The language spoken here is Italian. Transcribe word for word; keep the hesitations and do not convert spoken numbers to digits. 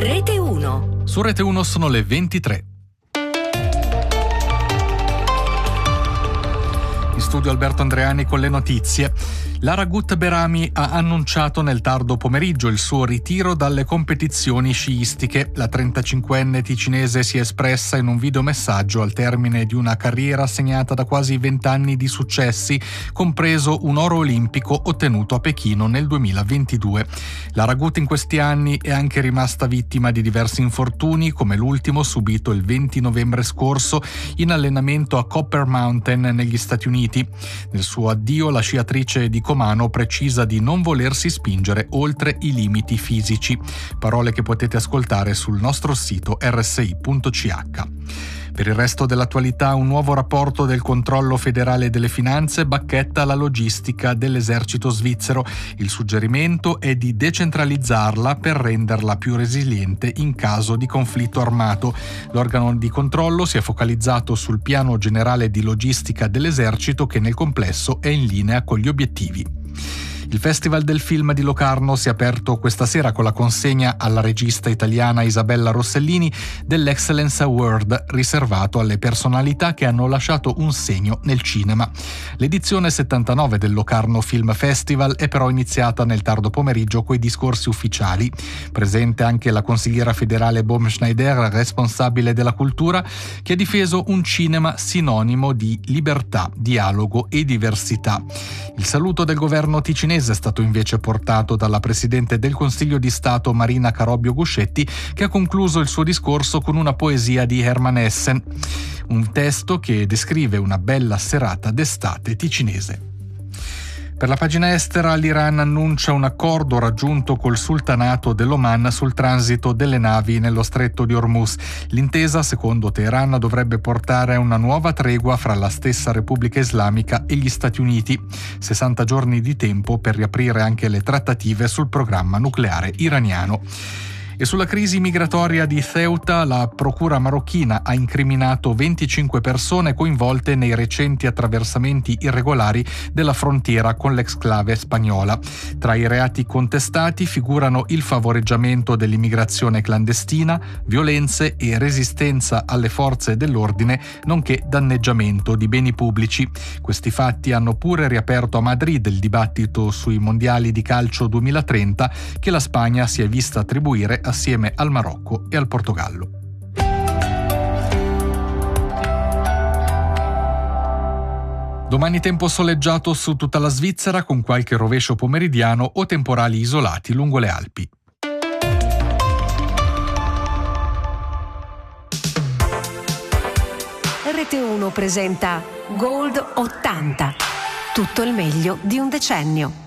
Rete uno. Su Rete uno sono le ventitré. In studio Alberto Andreani con le notizie. Lara Gut Berami ha annunciato nel tardo pomeriggio il suo ritiro dalle competizioni sciistiche. La trentacinquenne ticinese si è espressa in un videomessaggio al termine di una carriera segnata da quasi vent'anni di successi, compreso un oro olimpico ottenuto a Pechino nel duemilaventidue. Lara Gut in questi anni è anche rimasta vittima di diversi infortuni, come l'ultimo subito il venti novembre scorso in allenamento a Copper Mountain negli Stati Uniti. Nel suo addio la sciatrice di Comano precisa di non volersi spingere oltre i limiti fisici. Parole che potete ascoltare sul nostro sito erre esse i punto ci acca. Per il resto dell'attualità, un nuovo rapporto del Controllo federale delle finanze bacchetta la logistica dell'esercito svizzero. Il suggerimento è di decentralizzarla per renderla più resiliente in caso di conflitto armato. L'organo di controllo si è focalizzato sul piano generale di logistica dell'esercito, che nel complesso è in linea con gli obiettivi. Il Festival del Film di Locarno si è aperto questa sera con la consegna alla regista italiana Isabella Rossellini dell'Excellence Award, riservato alle personalità che hanno lasciato un segno nel cinema. L'edizione settantanove del Locarno Film Festival è però iniziata nel tardo pomeriggio coi discorsi ufficiali. Presente anche la consigliera federale Bohm Schneider, responsabile della cultura, che ha difeso un cinema sinonimo di libertà, dialogo e diversità. Il saluto del governo ticinese è stato invece portato dalla Presidente del Consiglio di Stato Marina Carobbio Guscetti, che ha concluso il suo discorso con una poesia di Hermann Essen, un testo che descrive una bella serata d'estate ticinese. Per la pagina estera, l'Iran annuncia un accordo raggiunto col Sultanato dell'Oman sul transito delle navi nello stretto di Hormuz. L'intesa, secondo Teheran, dovrebbe portare a una nuova tregua fra la stessa Repubblica Islamica e gli Stati Uniti. sessanta giorni di tempo per riaprire anche le trattative sul programma nucleare iraniano. E sulla crisi migratoria di Ceuta, la procura marocchina ha incriminato venticinque persone coinvolte nei recenti attraversamenti irregolari della frontiera con l'exclave spagnola. Tra i reati contestati figurano il favoreggiamento dell'immigrazione clandestina, violenze e resistenza alle forze dell'ordine, nonché danneggiamento di beni pubblici. Questi fatti hanno pure riaperto a Madrid il dibattito sui mondiali di calcio duemilatrenta, che la Spagna si è vista attribuire assieme al Marocco e al Portogallo. Domani tempo soleggiato su tutta la Svizzera, con qualche rovescio pomeridiano o temporali isolati lungo le Alpi. Rete uno presenta Gold ottanta. Tutto il meglio di un decennio.